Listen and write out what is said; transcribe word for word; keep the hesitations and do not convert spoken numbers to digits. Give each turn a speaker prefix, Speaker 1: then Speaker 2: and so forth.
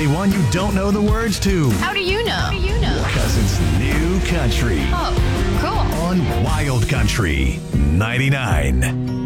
Speaker 1: play one you don't know the words to.
Speaker 2: How do you know? How do you know?
Speaker 1: Because it's new country
Speaker 2: Oh, cool.
Speaker 1: on Wild Country ninety-nine.